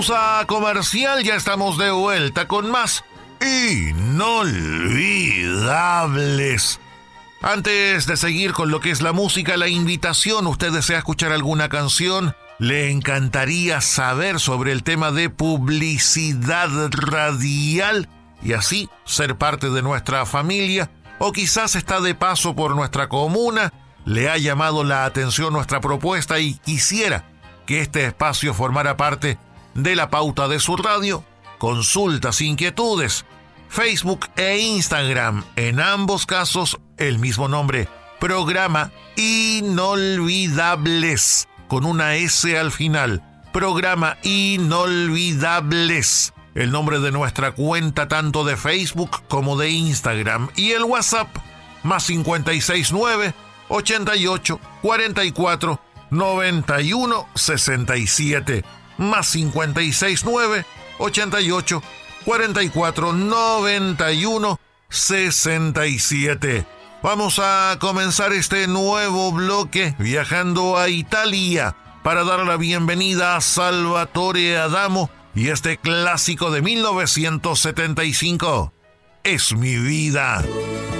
Pausa comercial, ya estamos de vuelta con más Inolvidables. Antes de seguir con lo que es la música, la invitación, ¿usted desea escuchar alguna canción? ¿Le encantaría saber sobre el tema de publicidad radial y así ser parte de nuestra familia? ¿O quizás está de paso por nuestra comuna, le ha llamado la atención nuestra propuesta y quisiera que este espacio formara parte de la pauta de su radio? Consultas, inquietudes, Facebook e Instagram, en ambos casos el mismo nombre, Programa Inolvidables, con una S al final, Programa Inolvidables, el nombre de nuestra cuenta tanto de Facebook como de Instagram, y el WhatsApp, más 569 88 44 91 67, más 569 88 44 91 67. Vamos a comenzar este nuevo bloque viajando a Italia para dar la bienvenida a Salvatore Adamo y este clásico de 1975, Es mi vida.